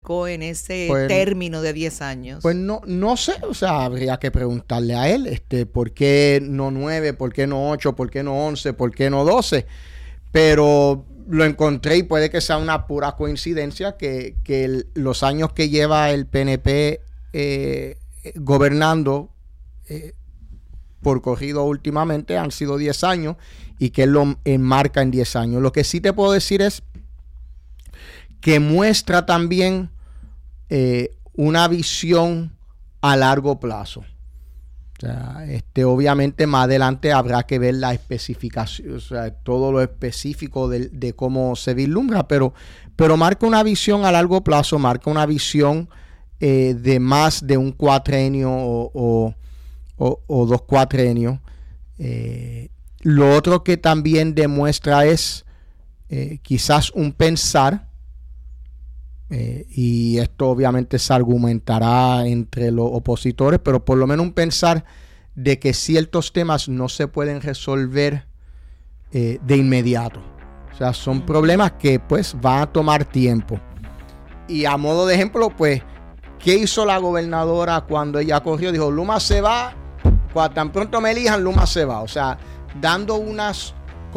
radicó en ese término de 10 años? Pues no sé, o sea, habría que preguntarle a él, ¿por qué no 9, por qué no 8, por qué no 11, por qué no 12? Pero lo encontré y puede que sea una pura coincidencia que los años que lleva el PNP gobernando por corrido últimamente han sido 10 años y que él lo enmarca en 10 años. Lo que sí te puedo decir es que muestra también una visión a largo plazo. O sea, obviamente más adelante habrá que ver la especificación, o sea, todo lo específico de cómo se vislumbra, pero marca una visión a largo plazo, marca una visión de más de un cuatrenio o 2 cuatrenios. Lo otro que también demuestra es quizás un pensar, y esto obviamente se argumentará entre los opositores, pero por lo menos un pensar de que ciertos temas no se pueden resolver de inmediato. O sea, son problemas que pues van a tomar tiempo. Y a modo de ejemplo, pues, ¿qué hizo la gobernadora cuando ella corrió? Dijo, Luma se va, cuando tan pronto me elijan, Luma se va. O sea, dando unos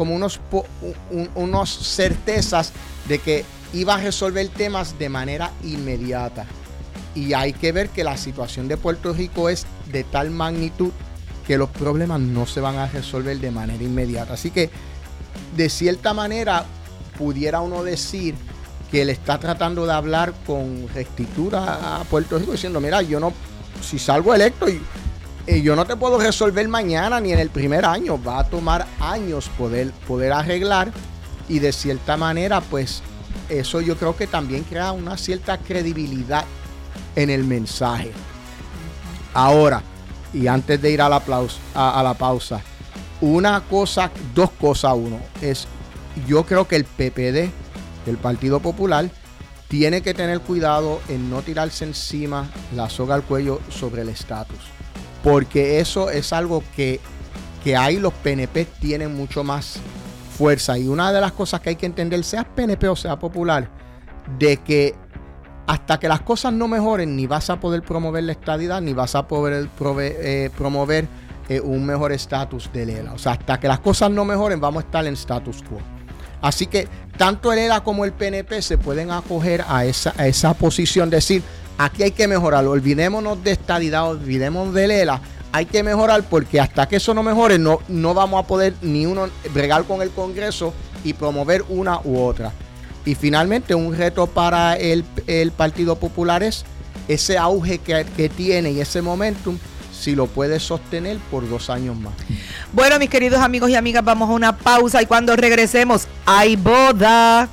certezas de que iba a resolver temas de manera inmediata. Y hay que ver que la situación de Puerto Rico es de tal magnitud que los problemas no se van a resolver de manera inmediata. Así que, de cierta manera, pudiera uno decir que él está tratando de hablar con rectitud a Puerto Rico, diciendo, mira, si salgo electo, yo no te puedo resolver mañana ni en el primer año. Va a tomar años poder arreglar, y de cierta manera, pues, eso yo creo que también crea una cierta credibilidad en el mensaje. Ahora, y antes de ir a la pausa, dos cosas. Uno es, yo creo que el PPD, el Partido Popular, tiene que tener cuidado en no tirarse encima la soga al cuello sobre el estatus, porque eso es algo que ahí los PNP tienen mucho más fuerza. Y una de las cosas que hay que entender, sea PNP o sea Popular, de que hasta que las cosas no mejoren, ni vas a poder promover la estadidad, ni vas a poder promover un mejor estatus del ELA. O sea, hasta que las cosas no mejoren, vamos a estar en status quo. Así que tanto el ELA como el PNP se pueden acoger a esa posición, decir, aquí hay que mejorar, olvidémonos de estadidad, olvidémonos del ELA. Hay que mejorar, porque hasta que eso no mejore, no vamos a poder ni uno bregar con el Congreso y promover una u otra. Y finalmente, un reto para el Partido Popular es ese auge que tiene y ese momentum, si lo puede sostener por 2 años más. Bueno, mis queridos amigos y amigas, vamos a una pausa y cuando regresemos, ¡hay boda!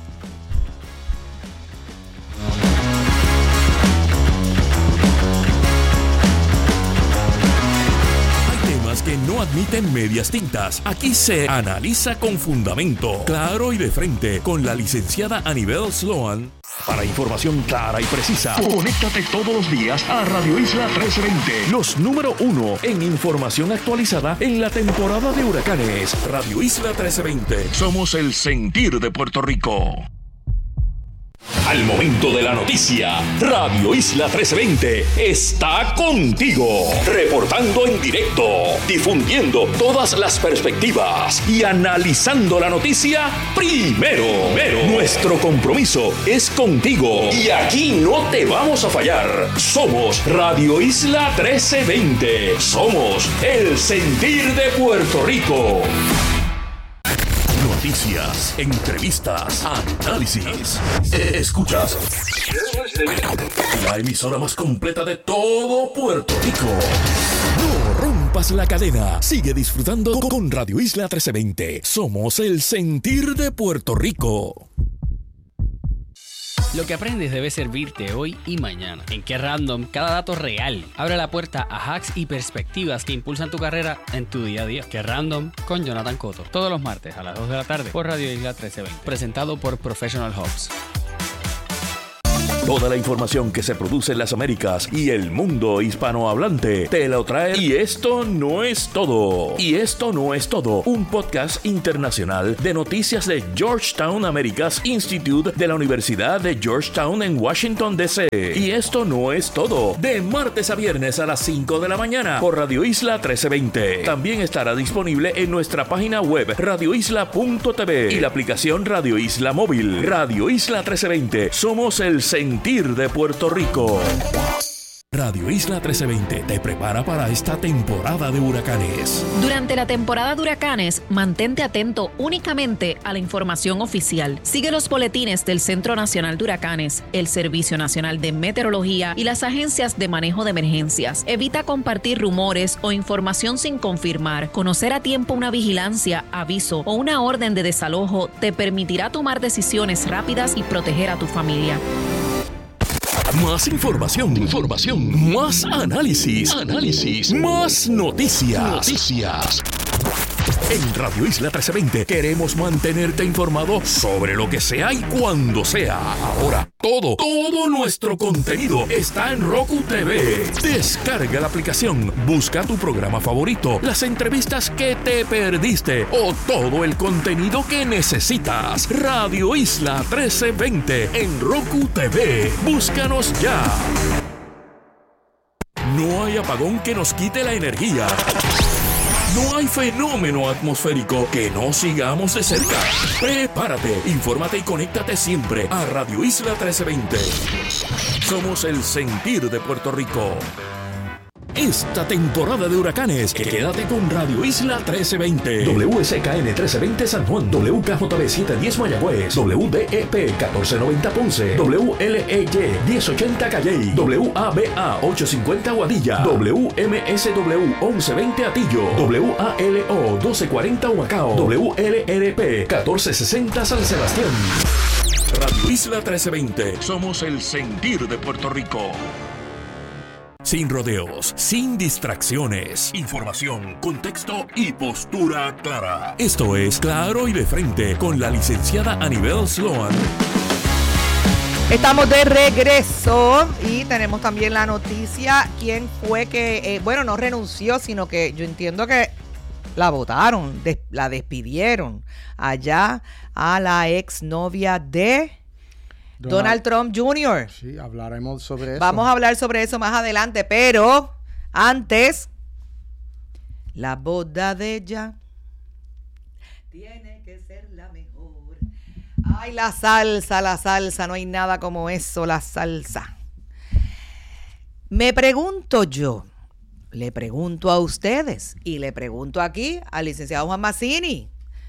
Que no admiten medias tintas. Aquí se analiza con fundamento, claro y de frente, con la licenciada Anibel Sloan. Para información clara y precisa, conéctate todos los días a Radio Isla 1320. Los número 1 en información actualizada en la temporada de huracanes. Radio Isla 1320. Somos el sentir de Puerto Rico. Al momento de la noticia, Radio Isla 1320 está contigo, reportando en directo, difundiendo todas las perspectivas y analizando la noticia primero. Nuestro compromiso es contigo y aquí no te vamos a fallar. Somos Radio Isla 1320. Somos el sentir de Puerto Rico. Noticias, entrevistas, análisis. Escuchas la emisora más completa de todo Puerto Rico. No rompas la cadena. Sigue disfrutando con Radio Isla 1320. Somos el sentir de Puerto Rico. Lo que aprendes debe servirte hoy y mañana. En Qué Random, cada dato real abre la puerta a hacks y perspectivas que impulsan tu carrera en tu día a día. Qué Random con Jonathan Cotto. Todos los martes a las 2 de la tarde por Radio Isla 1320. Presentado por Professional Hubs. Toda la información que se produce en las Américas y el mundo hispanohablante te lo trae. Y esto no es todo. Y esto no es todo. Un podcast internacional de noticias de Georgetown Americas Institute de la Universidad de Georgetown en Washington, D.C. Y esto no es todo. De martes a viernes a las 5 de la mañana por Radio Isla 1320. También estará disponible en nuestra página web radioisla.tv y la aplicación Radio Isla Móvil. Radio Isla 1320. Somos el sentir de Puerto Rico. Radio Isla 1320 te prepara para esta temporada de huracanes. Durante la temporada de huracanes, mantente atento únicamente a la información oficial. Sigue los boletines del Centro Nacional de Huracanes, el Servicio Nacional de Meteorología y las agencias de manejo de emergencias. Evita compartir rumores o información sin confirmar. Conocer a tiempo una vigilancia, aviso o una orden de desalojo te permitirá tomar decisiones rápidas y proteger a tu familia. Más información, más análisis, más noticias. En Radio Isla 1320 queremos mantenerte informado sobre lo que sea y cuando sea. Ahora, todo nuestro contenido está en Roku TV. Descarga la aplicación, busca tu programa favorito, las entrevistas que te perdiste o todo el contenido que necesitas. Radio Isla 1320 en Roku TV. Búscanos ya. No hay apagón que nos quite la energía. No hay fenómeno atmosférico que no sigamos de cerca. Prepárate, infórmate y conéctate siempre a Radio Isla 1320. Somos el sentir de Puerto Rico. Esta temporada de huracanes, quédate con Radio Isla 1320. WSKN 1320 San Juan, WKJB 710 Mayagüez, WDEP 1490 Ponce, WLEY 1080 Calley, WABA 850 Aguadilla, WMSW 1120 Atillo, WALO 1240 Humacao, WLRP 1460 San Sebastián. Radio Isla 1320. Somos el sentir de Puerto Rico. Sin rodeos, sin distracciones, información, contexto y postura clara. Esto es Claro y de Frente con la licenciada Anibel Sloan. Estamos de regreso y tenemos también la noticia. ¿Quién fue que, no renunció, sino que yo entiendo que la votaron, la despidieron allá a la exnovia de Donald Trump Jr. Sí, hablaremos sobre eso. Vamos a hablar sobre eso más adelante, pero antes, la boda de ella tiene que ser la mejor. Ay, la salsa, no hay nada como eso, la salsa. Me pregunto yo, le pregunto a ustedes y le pregunto aquí al licenciado Juan Mazzini.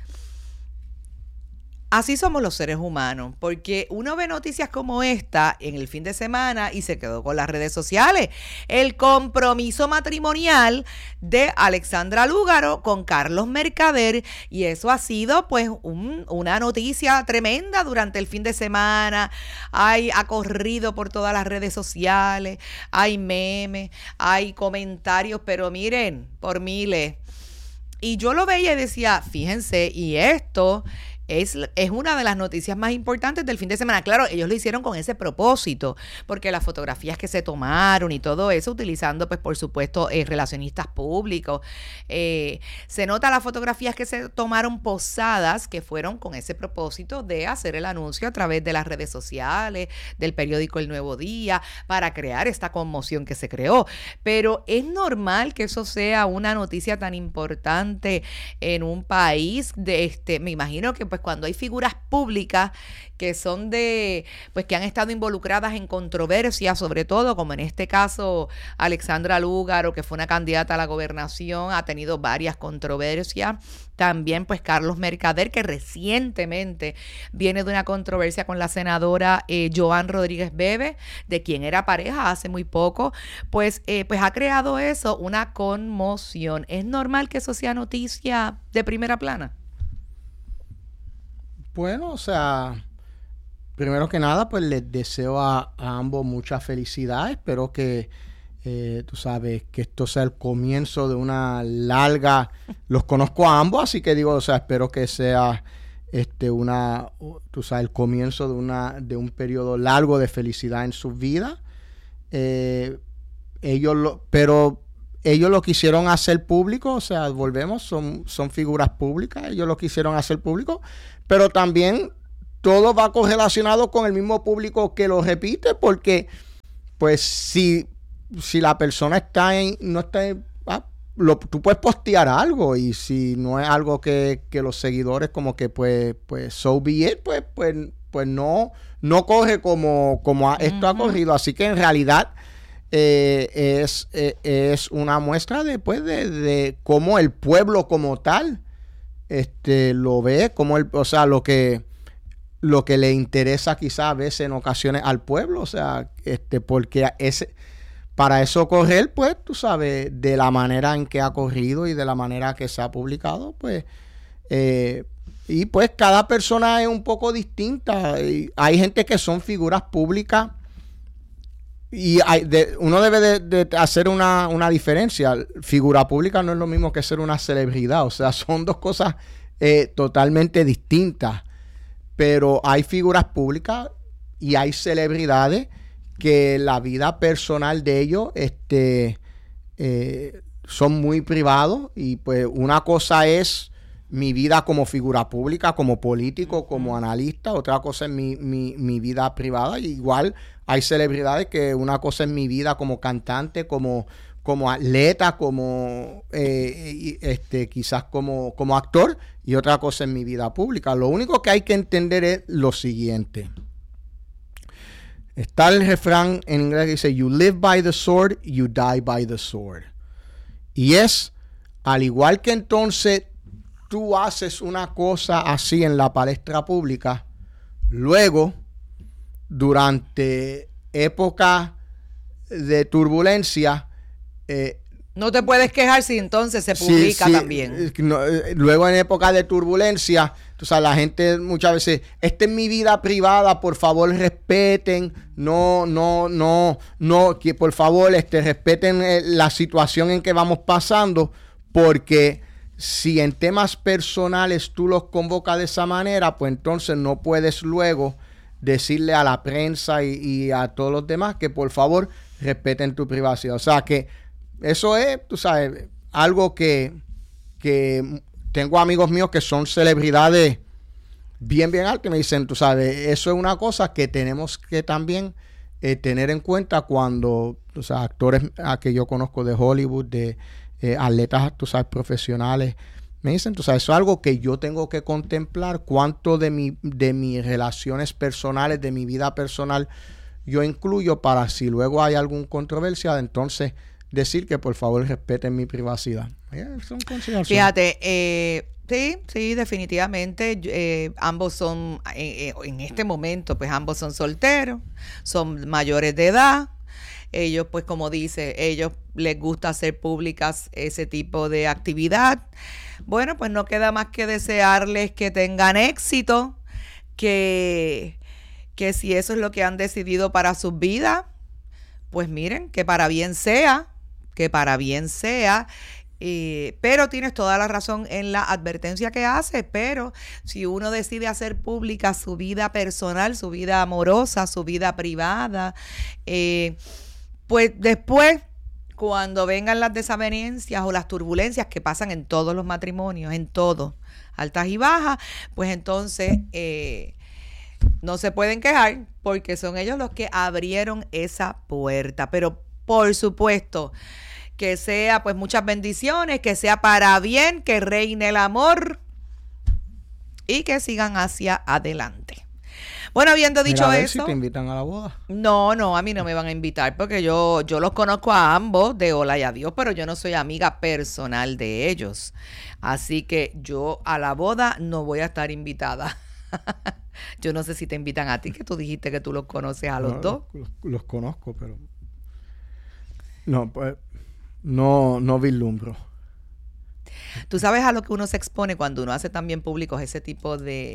Así somos los seres humanos, porque uno ve noticias como esta en el fin de semana y se quedó con las redes sociales. El compromiso matrimonial de Alexandra Lúgaro con Carlos Mercader, y eso ha sido pues una noticia tremenda durante el fin de semana. Ha corrido por todas las redes sociales, hay memes, hay comentarios, pero miren, por miles. Y yo lo veía y decía, fíjense, y esto es una de las noticias más importantes del fin de semana. Claro, ellos lo hicieron con ese propósito, porque las fotografías que se tomaron y todo eso, utilizando, pues, por supuesto, relacionistas públicos. Se nota las fotografías que se tomaron posadas, que fueron con ese propósito de hacer el anuncio a través de las redes sociales, del periódico El Nuevo Día, para crear esta conmoción que se creó. Pero es normal que eso sea una noticia tan importante en un país me imagino que pues cuando hay figuras públicas que son pues que han estado involucradas en controversias, sobre todo como en este caso Alexandra Lúgaro, que fue una candidata a la gobernación, ha tenido varias controversias. También pues Carlos Mercader, que recientemente viene de una controversia con la senadora Joan Rodríguez Bebe, de quien era pareja hace muy poco, pues ha creado eso, una conmoción. ¿Es normal que eso sea noticia de primera plana? Bueno, o sea, primero que nada, pues les deseo a ambos mucha felicidad. Espero que, tú sabes, que esto sea el comienzo de una larga... Los conozco a ambos, así que digo, o sea, espero que sea tú sabes, el comienzo de un periodo largo de felicidad en sus vidas. Pero ellos lo quisieron hacer público, o sea, volvemos, son figuras públicas, ellos lo quisieron hacer público, pero también todo va correlacionado con el mismo público que lo repite, porque pues si la persona no está tú puedes postear algo, y si no es algo que los seguidores como que pues so be it, pues no corre como esto ha corrido. Así que en realidad es una muestra de cómo el pueblo como tal lo ve, como o sea, lo que le interesa quizás a veces en ocasiones al pueblo, o sea, porque para eso correr, pues, tú sabes, de la manera en que ha corrido y de la manera que se ha publicado, pues, y pues cada persona es un poco distinta. Y hay gente que son figuras públicas y uno debe de hacer una diferencia. Figura pública no es lo mismo que ser una celebridad, o sea, son dos cosas totalmente distintas. Pero hay figuras públicas y hay celebridades que la vida personal de ellos son muy privados, y pues una cosa es mi vida como figura pública, como político, como analista, otra cosa es mi vida privada. Y igual hay celebridades que una cosa es mi vida como cantante, como atleta, como quizás como actor, y otra cosa es mi vida pública. Lo único que hay que entender es lo siguiente. Está el refrán en inglés que dice, you live by the sword, you die by the sword. Y es, al igual que entonces tú haces una cosa así en la palestra pública, luego, durante época de turbulencia, no te puedes quejar si entonces se publica también. Luego en época de turbulencia, o sea, la gente muchas veces, esta es mi vida privada, por favor respeten, que por favor respeten la situación en que vamos pasando, porque si en temas personales tú los convocas de esa manera, pues entonces no puedes luego decirle a la prensa y a todos los demás que por favor respeten tu privacidad. O sea que eso es, tú sabes, algo que tengo amigos míos que son celebridades bien altas y me dicen, tú sabes, eso es una cosa que tenemos que también tener en cuenta cuando, o sea, actores que yo conozco de Hollywood, de atletas, tú sabes, profesionales, me dicen, tú sabes, eso es algo que yo tengo que contemplar, cuánto de mis relaciones personales, de mi vida personal, yo incluyo, para si luego hay alguna controversia, entonces decir que por favor respeten mi privacidad. Son consideraciones. Fíjate, sí, definitivamente. Ambos son, en este momento, pues ambos son solteros, son mayores de edad. Ellos, pues como dice, ellos les gusta hacer públicas ese tipo de actividad. Bueno, pues no queda más que desearles que tengan éxito, que si eso es lo que han decidido para sus vidas, pues miren, que para bien sea. Pero tienes toda la razón en la advertencia que hace, pero si uno decide hacer pública su vida personal, su vida amorosa, su vida privada, pues después, cuando vengan las desavenencias o las turbulencias que pasan en todos los matrimonios, en todos, altas y bajas, pues entonces no se pueden quejar porque son ellos los que abrieron esa puerta. Pero por supuesto, que sea pues muchas bendiciones, que sea para bien, que reine el amor y que sigan hacia adelante. Bueno, habiendo dicho eso, si te invitan a la boda. No, a mí no me van a invitar porque yo los conozco a ambos de hola y adiós, pero yo no soy amiga personal de ellos. Así que yo a la boda no voy a estar invitada. Yo no sé si te invitan a ti, que tú dijiste que tú los conoces a los dos. Los conozco, pero no, pues no vislumbro. Tú sabes a lo que uno se expone cuando uno hace también públicos ese tipo de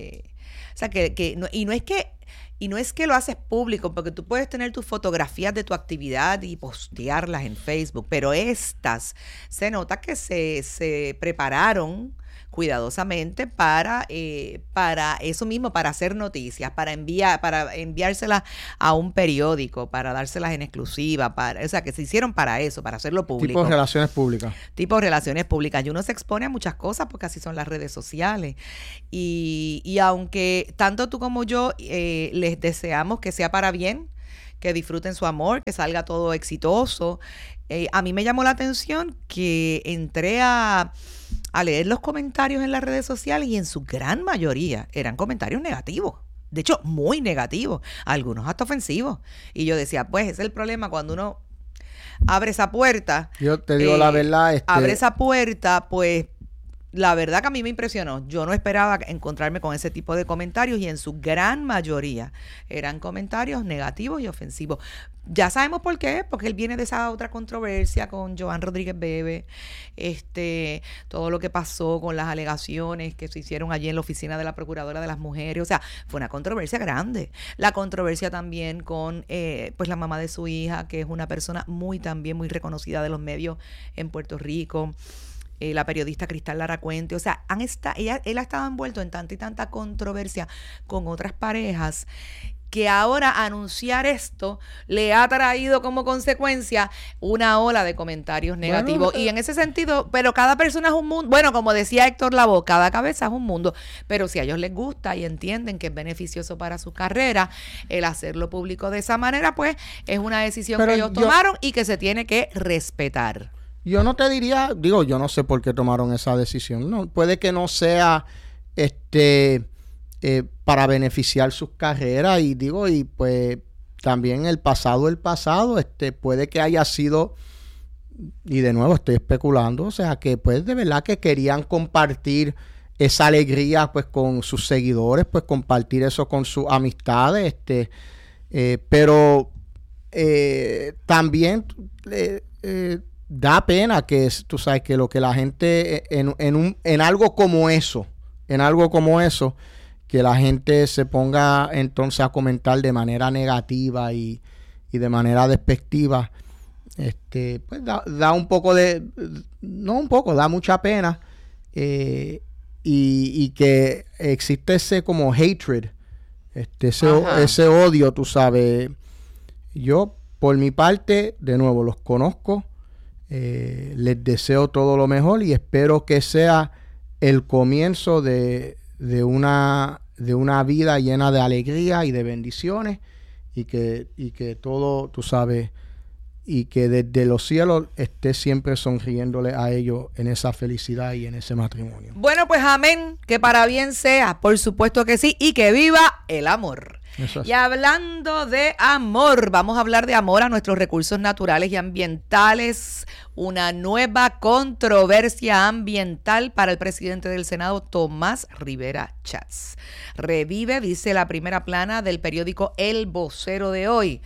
O sea, y no es que lo haces público, porque tú puedes tener tus fotografías de tu actividad y postearlas en Facebook, pero estas se nota que se prepararon cuidadosamente para eso mismo, para hacer noticias, para enviárselas a un periódico, para dárselas en exclusiva, o sea, que se hicieron para eso, para hacerlo público. Tipo relaciones públicas. Tipo relaciones públicas. Y uno se expone a muchas cosas porque así son las redes sociales. Y aunque tanto tú como yo les deseamos que sea para bien, que disfruten su amor, que salga todo exitoso, a mí me llamó la atención que entré a leer los comentarios en las redes sociales y en su gran mayoría eran comentarios negativos. De hecho, muy negativos, algunos hasta ofensivos. Y yo decía, pues ese es el problema cuando uno abre esa puerta. Yo te digo la verdad. Abre esa puerta, pues la verdad que a mí me impresionó. Yo no esperaba encontrarme con ese tipo de comentarios y en su gran mayoría eran comentarios negativos y ofensivos. Ya sabemos por qué, porque él viene de esa otra controversia con Joan Rodríguez Bebe, todo lo que pasó con las alegaciones que se hicieron allí en la oficina de la Procuradora de las Mujeres, o sea, fue una controversia grande. La controversia también con pues la mamá de su hija, que es una persona también muy reconocida de los medios en Puerto Rico. La periodista Cristal Lara Cuente, o sea, él ha estado envuelto en tanta y tanta controversia con otras parejas que ahora anunciar esto le ha traído como consecuencia una ola de comentarios negativos. Y en ese sentido, pero cada persona es un mundo. Bueno, como decía Héctor Lavoe, cada cabeza es un mundo. Pero si a ellos les gusta y entienden que es beneficioso para su carrera el hacerlo público de esa manera, pues es una decisión que ellos tomaron y que se tiene que respetar. Yo no te diría, yo no sé por qué tomaron esa decisión. No, puede que no sea para beneficiar sus carreras y pues también el pasado, puede que haya sido, y de nuevo estoy especulando, o sea que pues de verdad que querían compartir esa alegría pues con sus seguidores, pues compartir eso con sus amistades, pero también da pena que tú sabes que lo que la gente en algo como eso, que la gente se ponga entonces a comentar de manera negativa y de manera despectiva, pues da un poco da mucha pena, y que existe ese como hatred, ese odio, tú sabes. Yo, por mi parte, de nuevo, los conozco, les deseo todo lo mejor y espero que sea el comienzo de una vida llena de alegría y de bendiciones y que todo, tú sabes, y que desde los cielos esté siempre sonriéndole a ellos en esa felicidad y en ese matrimonio. Bueno, pues amén, que para bien sea, por supuesto que sí, y que viva el amor. Y hablando de amor, vamos a hablar de amor a nuestros recursos naturales y ambientales. Una nueva controversia ambiental para el presidente del Senado, Tomás Rivera Chats. Revive, dice la primera plana del periódico El Vocero de hoy.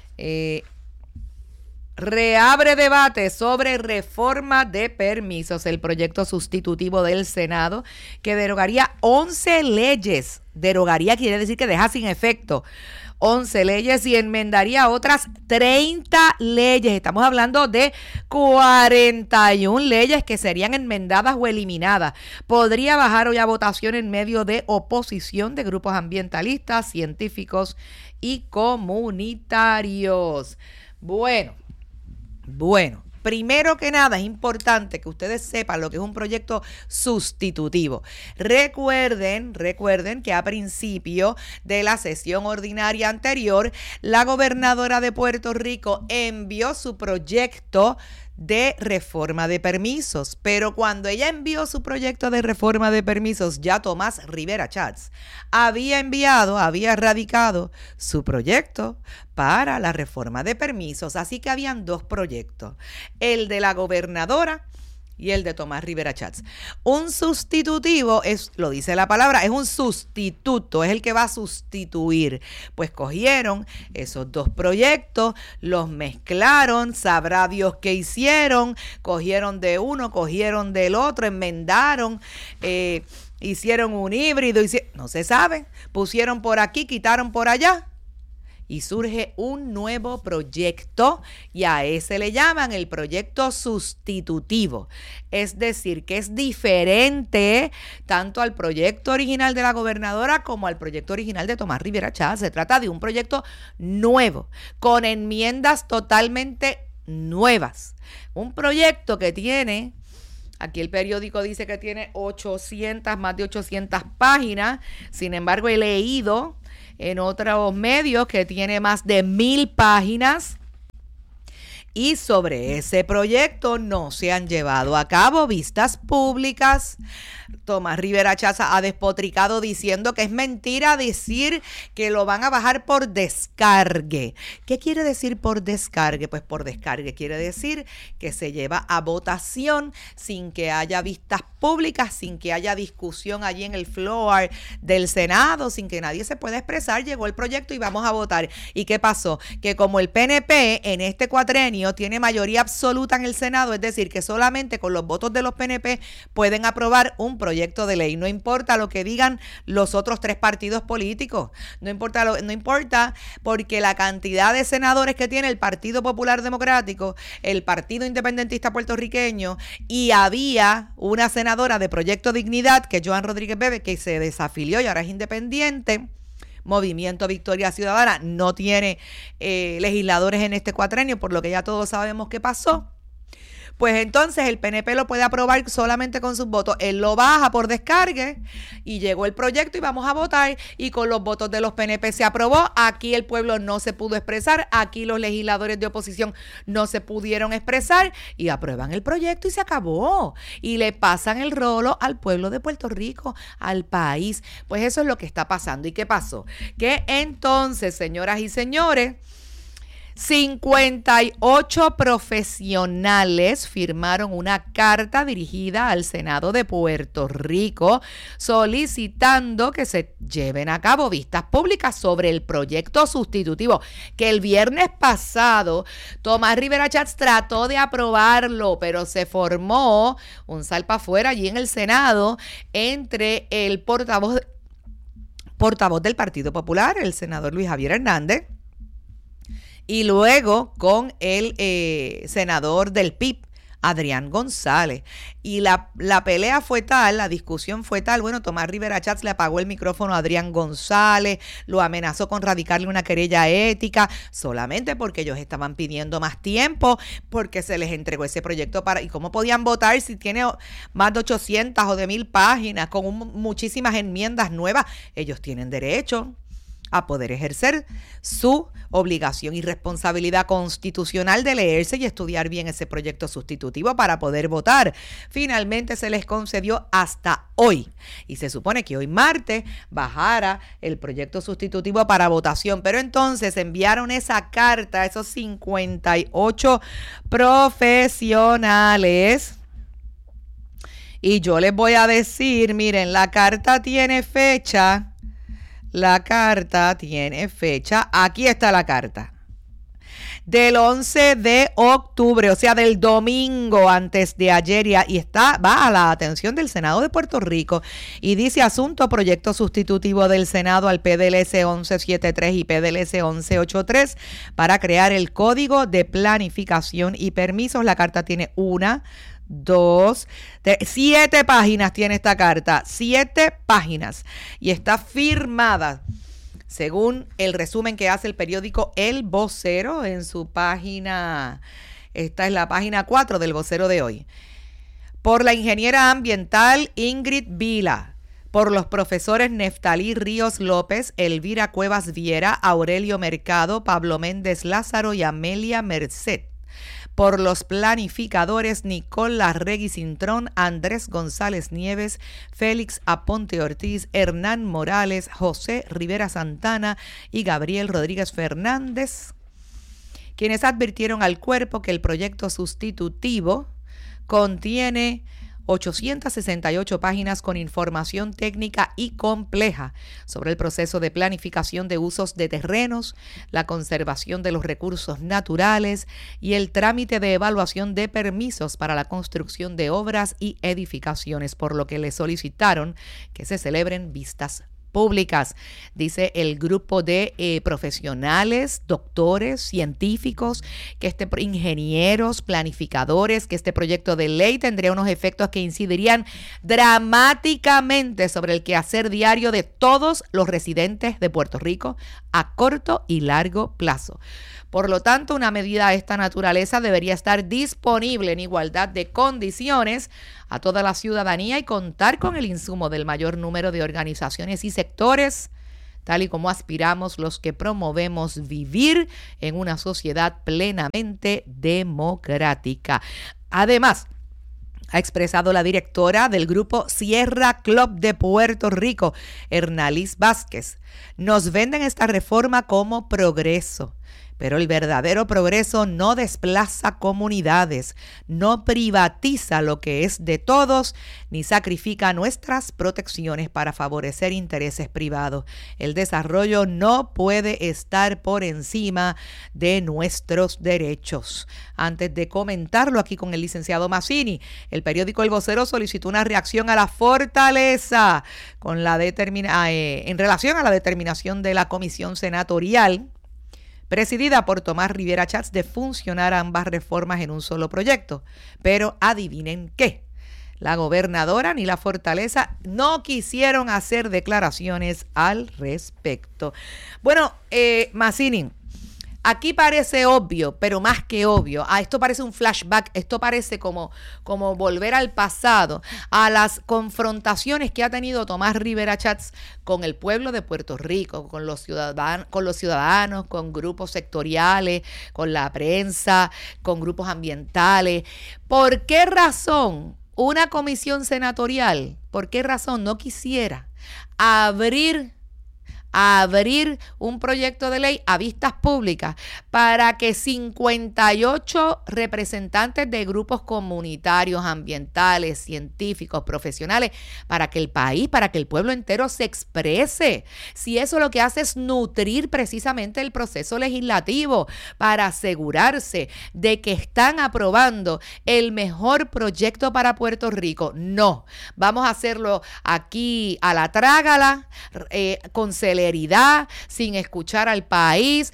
Reabre debate sobre reforma de permisos, el proyecto sustitutivo del Senado que derogaría 11 leyes. Derogaría quiere decir que deja sin efecto 11 leyes y enmendaría otras 30 leyes. Estamos hablando de 41 leyes que serían enmendadas o eliminadas. Podría bajar hoy a votación en medio de oposición de grupos ambientalistas, científicos y comunitarios. Bueno, primero que nada es importante que ustedes sepan lo que es un proyecto sustitutivo. Recuerden que a principio de la sesión ordinaria anterior, la gobernadora de Puerto Rico envió su proyecto de reforma de permisos, pero cuando ella envió su proyecto de reforma de permisos, ya Tomás Rivera Chats había radicado su proyecto para la reforma de permisos, así que habían dos proyectos, el de la gobernadora y el de Tomás Rivera Chats. Un sustitutivo lo dice la palabra, es un sustituto, es el que va a sustituir. Pues cogieron esos dos proyectos, los mezclaron, sabrá Dios qué hicieron, cogieron de uno, cogieron del otro, enmendaron, hicieron un híbrido, no se sabe, pusieron por aquí, quitaron por allá. Y surge un nuevo proyecto y a ese le llaman el proyecto sustitutivo. Es decir, que es diferente tanto al proyecto original de la gobernadora como al proyecto original de Tomás Rivera Chatz. Se trata de un proyecto nuevo, con enmiendas totalmente nuevas. Un proyecto que tiene, aquí el periódico dice que tiene más de 800 páginas. Sin embargo, he leído en otros medios que tiene más de 1000 páginas y sobre ese proyecto no se han llevado a cabo vistas públicas. Tomás Rivera Chatz ha despotricado diciendo que es mentira decir que lo van a bajar por descargue. ¿Qué quiere decir por descargue? Pues por descargue quiere decir que se lleva a votación sin que haya vistas públicas, sin que haya discusión allí en el floor del Senado, sin que nadie se pueda expresar. Llegó el proyecto y vamos a votar. ¿Y qué pasó? Que como el PNP en este cuatrenio tiene mayoría absoluta en el Senado, es decir, que solamente con los votos de los PNP pueden aprobar un proyecto de ley. No importa lo que digan los otros 3 partidos políticos. No importa porque la cantidad de senadores que tiene el Partido Popular Democrático, el Partido Independentista Puertorriqueño, y había una senadora de Proyecto Dignidad, que es Joan Rodríguez Bebe, que se desafilió y ahora es independiente. Movimiento Victoria Ciudadana no tiene legisladores en este cuatrenio, por lo que ya todos sabemos qué pasó. Pues entonces el PNP lo puede aprobar solamente con sus votos. Él lo baja por descargue y llegó el proyecto y vamos a votar. Y con los votos de los PNP se aprobó. Aquí el pueblo no se pudo expresar. Aquí los legisladores de oposición no se pudieron expresar. Y aprueban el proyecto y se acabó. Y le pasan el rolo al pueblo de Puerto Rico, al país. Pues eso es lo que está pasando. ¿Y qué pasó? Que entonces, señoras y señores, 58 profesionales firmaron una carta dirigida al Senado de Puerto Rico solicitando que se lleven a cabo vistas públicas sobre el proyecto sustitutivo, que el viernes pasado Tomás Rivera Chatz trató de aprobarlo, pero se formó un salpafuera allí en el Senado entre el portavoz del Partido Popular, el senador Luis Javier Hernández, y luego con el senador del PIB, Adrián González. Y la pelea fue tal, la discusión fue tal, bueno, Tomás Rivera Chatz le apagó el micrófono a Adrián González, lo amenazó con radicarle una querella ética, solamente porque ellos estaban pidiendo más tiempo, porque se les entregó ese proyecto ¿y cómo podían votar si tiene más de 800 o de 1000 páginas, con muchísimas enmiendas nuevas? Ellos tienen derecho a poder ejercer su obligación y responsabilidad constitucional de leerse y estudiar bien ese proyecto sustitutivo para poder votar. Finalmente se les concedió hasta hoy y se supone que hoy martes bajara el proyecto sustitutivo para votación, pero entonces enviaron esa carta a esos 58 profesionales. Y yo les voy a decir, miren, la carta tiene fecha. Aquí está la carta, del 11 de octubre, o sea, del domingo antes de ayer, y va a la atención del Senado de Puerto Rico, y dice: asunto proyecto sustitutivo del Senado al PDLS 1173 y PDLS 1183 para crear el Código de Planificación y Permisos. La carta tiene 7 páginas tiene esta carta, 7 páginas, y está firmada, según el resumen que hace el periódico El Vocero en su página, esta es la página 4 del Vocero de hoy, por la ingeniera ambiental Ingrid Vila, por los profesores Neftalí Ríos López, Elvira Cuevas Viera, Aurelio Mercado, Pablo Méndez Lázaro y Amelia Merced, por los planificadores Nicole Larregui Cintrón, Andrés González Nieves, Félix Aponte Ortiz, Hernán Morales, José Rivera Santana y Gabriel Rodríguez Fernández, quienes advirtieron al cuerpo que el proyecto sustitutivo contiene 868 páginas con información técnica y compleja sobre el proceso de planificación de usos de terrenos, la conservación de los recursos naturales y el trámite de evaluación de permisos para la construcción de obras y edificaciones, por lo que le solicitaron que se celebren vistas públicas. Dice el grupo de profesionales, doctores, científicos, que ingenieros, planificadores, que este proyecto de ley tendría unos efectos que incidirían dramáticamente sobre el quehacer diario de todos los residentes de Puerto Rico a corto y largo plazo. Por lo tanto, una medida de esta naturaleza debería estar disponible en igualdad de condiciones a toda la ciudadanía y contar con el insumo del mayor número de organizaciones y sectores, tal y como aspiramos los que promovemos vivir en una sociedad plenamente democrática. Además, ha expresado la directora del grupo Sierra Club de Puerto Rico, Hernalis Vázquez. Nos venden esta reforma como progreso, pero el verdadero progreso no desplaza comunidades, no privatiza lo que es de todos, ni sacrifica nuestras protecciones para favorecer intereses privados. El desarrollo no puede estar por encima de nuestros derechos. Antes de comentarlo aquí con el licenciado Mazzini, el periódico El Vocero solicitó una reacción a la fortaleza con en relación a la determinación de la comisión senatorial presidida por Tomás Rivera Chats de funcionar ambas reformas en un solo proyecto. Pero adivinen qué, la gobernadora ni la fortaleza no quisieron hacer declaraciones al respecto. Bueno, Mazzini, aquí parece obvio, pero más que obvio. Esto parece un flashback, esto parece como volver al pasado, a las confrontaciones que ha tenido Tomás Rivera Chats con el pueblo de Puerto Rico, con los ciudadanos, con grupos sectoriales, con la prensa, con grupos ambientales. ¿Por qué razón una comisión senatorial, por qué razón no quisiera abrir un proyecto de ley a vistas públicas para que 58 representantes de grupos comunitarios, ambientales, científicos, profesionales, para que el país, para que el pueblo entero se exprese? Si eso lo que hace es nutrir precisamente el proceso legislativo para asegurarse de que están aprobando el mejor proyecto para Puerto Rico. No, vamos a hacerlo aquí a la trágala, con celeridad, sin escuchar al país.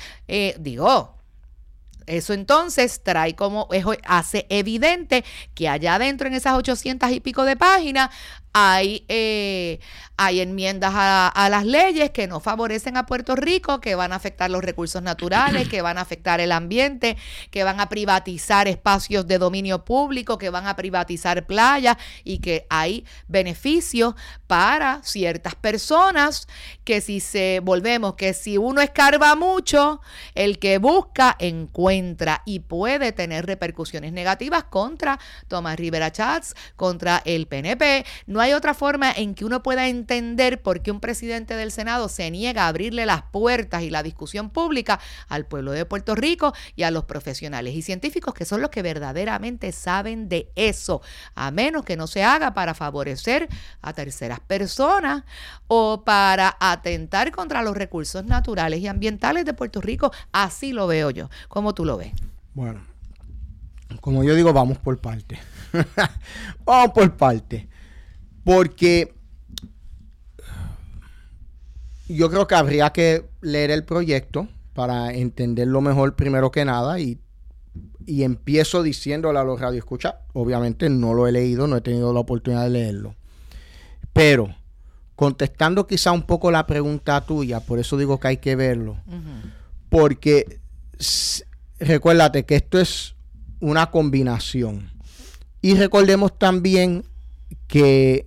Eso entonces hace evidente que allá adentro en esas 800 y pico de páginas hay enmiendas a las leyes que no favorecen a Puerto Rico, que van a afectar los recursos naturales, que van a afectar el ambiente, que van a privatizar espacios de dominio público, que van a privatizar playas, y que hay beneficios para ciertas personas que si uno escarba mucho, el que busca encuentra, y puede tener repercusiones negativas contra Tomás Rivera Chats, contra el PNP. No hay otra forma en que uno pueda entender por qué un presidente del Senado se niega a abrirle las puertas y la discusión pública al pueblo de Puerto Rico y a los profesionales y científicos, que son los que verdaderamente saben de eso, a menos que no se haga para favorecer a terceras personas o para atentar contra los recursos naturales y ambientales de Puerto Rico. Así lo veo yo. ¿Cómo tú lo ves? Bueno, como yo digo, vamos por parte. Vamos por parte. Porque yo creo que habría que leer el proyecto para entenderlo mejor primero que nada, y empiezo diciéndole a los radioescuchas, obviamente no lo he leído, no he tenido la oportunidad de leerlo, pero contestando quizá un poco la pregunta tuya, por eso digo que hay que verlo, porque recuérdate que esto es una combinación, y recordemos también que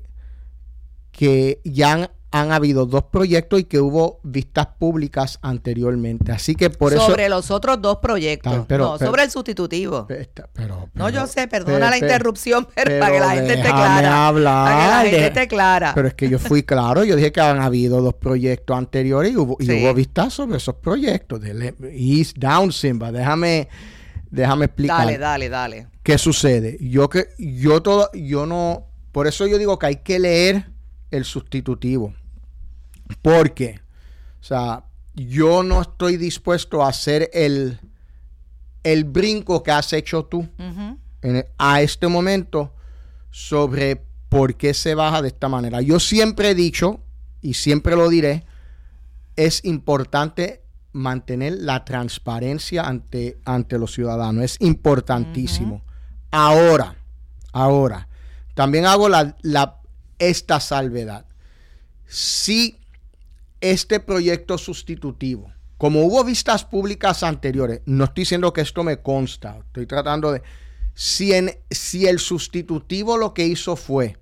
ya han habido dos proyectos y que hubo vistas públicas anteriormente. Así que por eso... Sobre los otros dos proyectos. Sobre el sustitutivo. Yo sé, perdona la interrupción, pero para que la gente esté clara. Para que la gente esté clara. Pero es que yo fui claro, yo dije que han habido dos proyectos anteriores y hubo vistas sobre esos proyectos. East Down Simba. Déjame explicar. Dale. ¿Qué sucede? Yo por eso yo digo que hay que leer el sustitutivo. Porque, o sea, yo no estoy dispuesto a hacer el brinco que has hecho tú a este momento sobre por qué se baja de esta manera. Yo siempre he dicho, y siempre lo diré, es importante mantener la transparencia ante los ciudadanos. Es importantísimo. Ahora, también hago esta salvedad. Si este proyecto sustitutivo, como hubo vistas públicas anteriores, no estoy diciendo que esto me consta, estoy tratando de... Si el sustitutivo lo que hizo fue,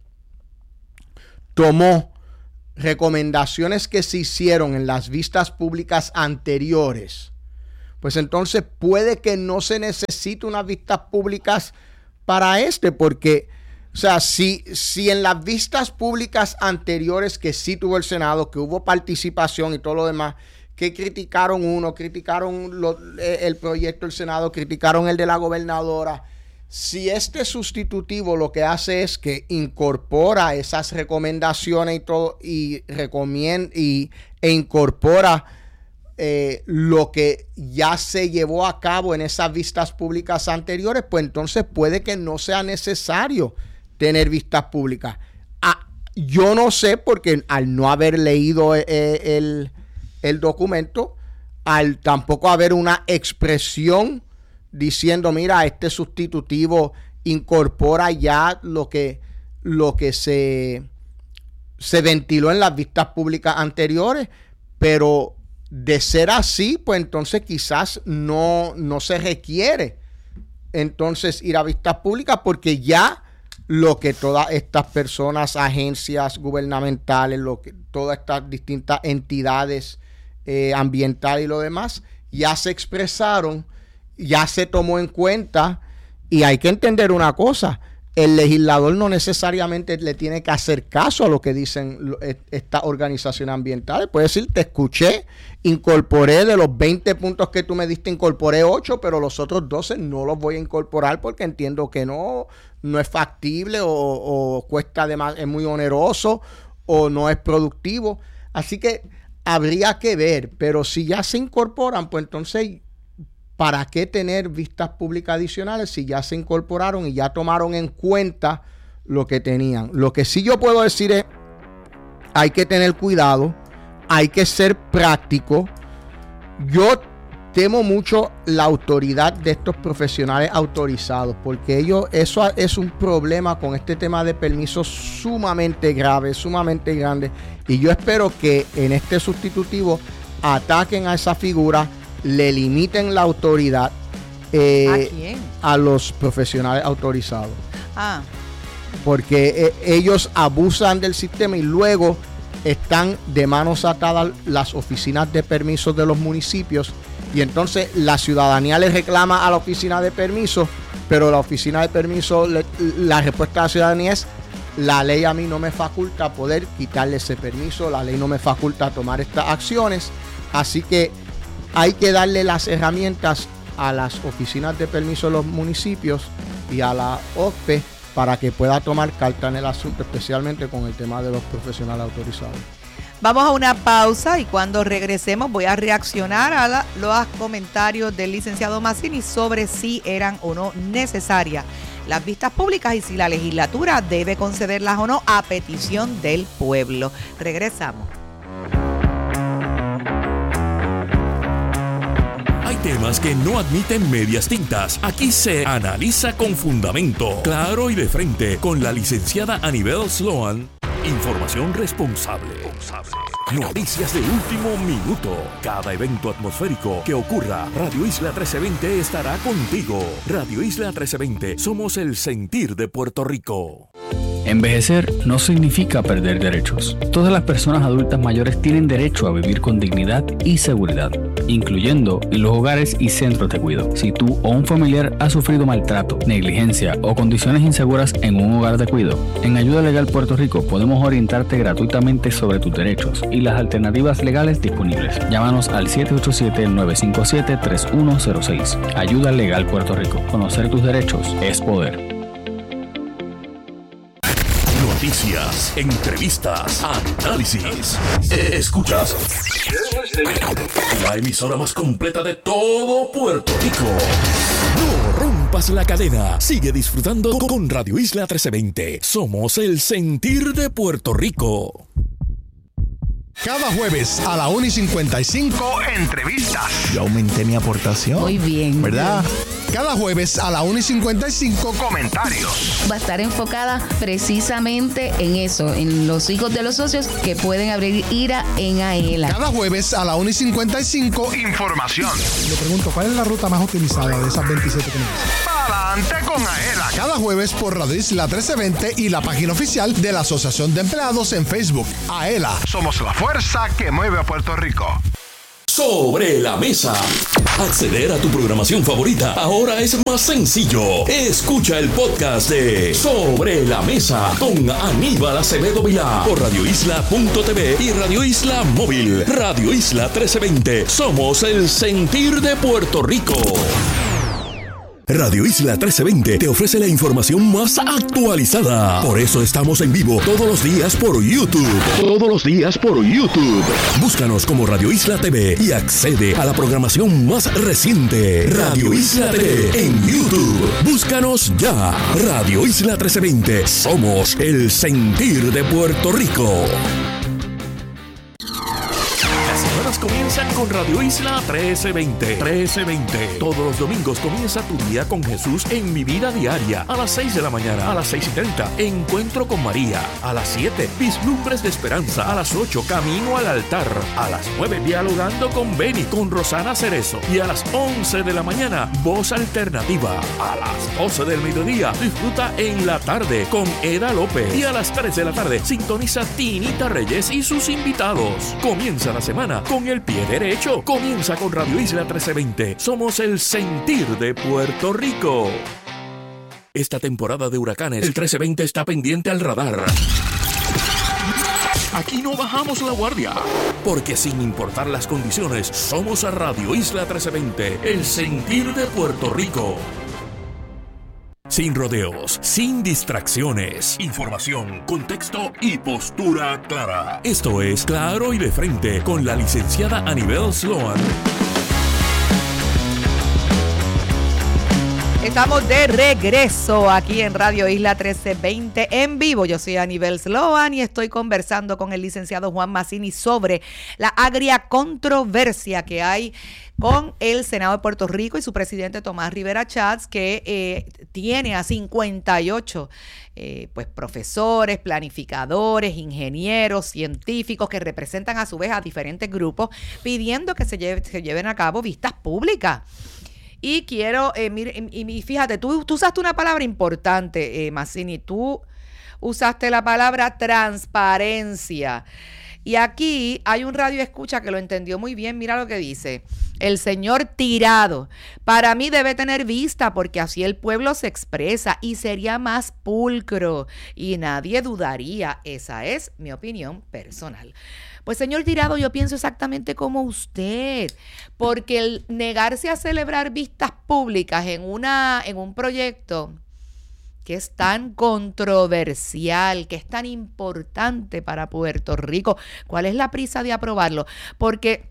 tomó recomendaciones que se hicieron en las vistas públicas anteriores, pues entonces puede que no se necesite unas vistas públicas para porque, o sea, si en las vistas públicas anteriores que sí tuvo el Senado, que hubo participación y todo lo demás, que criticaron el proyecto del Senado, criticaron el de la gobernadora, si este sustitutivo lo que hace es que incorpora esas recomendaciones y todo, e incorpora lo que ya se llevó a cabo en esas vistas públicas anteriores, pues entonces puede que no sea necesario tener vistas públicas. Yo no sé, porque al no haber leído el documento, al tampoco haber una expresión diciendo, mira, este sustitutivo incorpora ya lo que se ventiló en las vistas públicas anteriores, pero de ser así, pues entonces quizás no se requiere entonces ir a vistas públicas, porque ya lo que todas estas personas, agencias gubernamentales, todas estas distintas entidades ambientales y lo demás, ya se expresaron, ya se tomó en cuenta. Y hay que entender una cosa: el legislador no necesariamente le tiene que hacer caso a lo que dicen estas organizaciones ambientales. Puede decir, te escuché, incorporé de los 20 puntos que tú me diste, incorporé 8, pero los otros 12 no los voy a incorporar porque entiendo que no es factible o cuesta de más, es muy oneroso o no es productivo. Así que habría que ver, pero si ya se incorporan, pues entonces, ¿para qué tener vistas públicas adicionales si ya se incorporaron y ya tomaron en cuenta lo que tenían? Lo que sí yo puedo decir es, hay que tener cuidado, hay que ser práctico. Yo temo mucho la autoridad de estos profesionales autorizados, porque eso es un problema con este tema de permisos sumamente grave, sumamente grande, y yo espero que en este sustitutivo ataquen a esa figura, le limiten la autoridad ¿a quién? A los profesionales autorizados. Porque ellos abusan del sistema y luego están de manos atadas las oficinas de permisos de los municipios, y entonces la ciudadanía les reclama a la oficina de permisos, pero la oficina de permisos, la respuesta de la ciudadanía es: la ley a mí no me faculta poder quitarle ese permiso, la ley no me faculta tomar estas acciones. Así que hay que darle las herramientas a las oficinas de permiso de los municipios y a la OSPE para que pueda tomar carta en el asunto, especialmente con el tema de los profesionales autorizados. Vamos a una pausa y cuando regresemos voy a reaccionar a los comentarios del licenciado Mazzini sobre si eran o no necesarias las vistas públicas y si la legislatura debe concederlas o no a petición del pueblo. Regresamos. Hay temas que no admiten medias tintas. Aquí se analiza con fundamento, claro y de frente, con la licenciada Anibel Sloan. Información responsable. Noticias de último minuto. Cada evento atmosférico que ocurra, Radio Isla 1320 estará contigo. Radio Isla 1320, somos el sentir de Puerto Rico. Envejecer no significa perder derechos. Todas las personas adultas mayores tienen derecho a vivir con dignidad y seguridad, incluyendo en los hogares y centros de cuidado. Si tú o un familiar ha sufrido maltrato, negligencia o condiciones inseguras en un hogar de cuidado, en Ayuda Legal Puerto Rico podemos orientarte gratuitamente sobre tus derechos y las alternativas legales disponibles. Llámanos al 787-957-3106. Ayuda Legal Puerto Rico. Conocer tus derechos es poder. Noticias, entrevistas, análisis. Escuchas la emisora más completa de todo Puerto Rico. No rompas la cadena. Sigue disfrutando con Radio Isla 1320. Somos el sentir de Puerto Rico. Cada jueves a la 1:55, entrevistas. Yo aumenté mi aportación. Muy bien. ¿Verdad? Cada jueves a la 1:55, comentarios. Va a estar enfocada precisamente en eso, en los hijos de los socios que pueden abrir IRA en AELA. Cada jueves a la 1:55, información. Le pregunto, ¿cuál es la ruta más utilizada de esas 27 que me dicen? Adelante con AELA. Cada jueves por Radio Isla 1320 y la página oficial de la Asociación de Empleados en Facebook. AELA, somos la fuerza que mueve a Puerto Rico. Sobre la mesa. Acceder a tu programación favorita ahora es más sencillo. Escucha el podcast de Sobre la Mesa con Aníbal Acevedo Vilá por radioisla.tv y Radio Isla Móvil. Radio Isla 1320. Somos el sentir de Puerto Rico. Radio Isla 1320 te ofrece la información más actualizada. Por eso estamos en vivo todos los días por YouTube. Todos los días por YouTube. Búscanos como Radio Isla TV y accede a la programación más reciente. Radio Isla TV en YouTube. Búscanos ya. Radio Isla 1320. Somos el sentir de Puerto Rico. Comienzan con Radio Isla 1320. 1320. Todos los domingos comienza tu día con Jesús en Mi Vida Diaria. A las 6 de la mañana. A las 6:30. Encuentro con María. A las 7. Vislumbres de Esperanza. A las 8. Camino al altar. A las 9. Dialogando con Beni. Con Rosana Cerezo. Y a las 11 de la mañana. Voz Alternativa. A las 12 del mediodía. Disfruta en la tarde con Eda López. Y a las 3 de la tarde. Sintoniza Tinita Reyes y sus invitados. Comienza la semana con el pie derecho. Comienza con Radio Isla 1320. Somos el sentir de Puerto Rico. Esta temporada de huracanes, el 1320 está pendiente al radar. Aquí no bajamos la guardia, porque sin importar las condiciones, somos a Radio Isla 1320, el sentir de Puerto Rico. Sin rodeos, sin distracciones. Información, contexto y postura clara. Esto es Claro y de Frente con la licenciada Anibel Sloan. Estamos de regreso aquí en Radio Isla 1320 en vivo. Yo soy Anibel Sloan y estoy conversando con el licenciado Juan Mazzini sobre la agria controversia que hay con el Senado de Puerto Rico y su presidente Tomás Rivera Chats, que tiene a 58 pues profesores, planificadores, ingenieros, científicos que representan a su vez a diferentes grupos pidiendo que se lleven a cabo vistas públicas. Y quiero, y fíjate, tú usaste una palabra importante, Mazzini, tú usaste la palabra transparencia. Y aquí hay un radio escucha que lo entendió muy bien. Mira lo que dice. El señor Tirado, para mí debe tener vista porque así el pueblo se expresa y sería más pulcro y nadie dudaría. Esa es mi opinión personal. Pues señor Tirado, yo pienso exactamente como usted, porque el negarse a celebrar vistas públicas en un proyecto que es tan controversial, que es tan importante para Puerto Rico, ¿cuál es la prisa de aprobarlo? Porque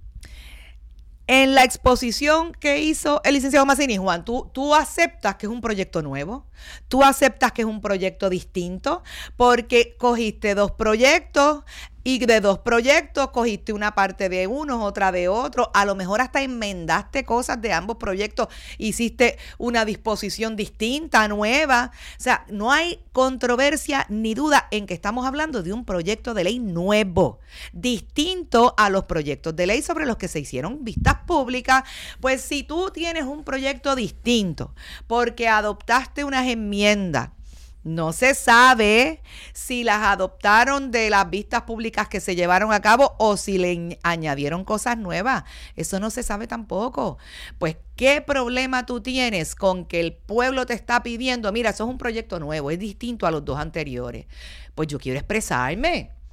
en la exposición que hizo el licenciado Mazzini, Juan, tú aceptas que es un proyecto nuevo, tú aceptas que es un proyecto distinto, porque cogiste dos proyectos y de dos proyectos cogiste una parte de unos, otra de otro, a lo mejor hasta enmendaste cosas de ambos proyectos, hiciste una disposición distinta, nueva. O sea, no hay controversia ni duda en que estamos hablando de un proyecto de ley nuevo, distinto a los proyectos de ley sobre los que se hicieron vistas públicas. Pues si tú tienes un proyecto distinto porque adoptaste unas enmiendas, no se sabe si las adoptaron de las vistas públicas que se llevaron a cabo o si le añadieron cosas nuevas. Eso no se sabe tampoco. Pues, ¿qué problema tú tienes con que el pueblo te está pidiendo? Mira, eso es un proyecto nuevo, es distinto a los dos anteriores. Pues yo quiero expresarme.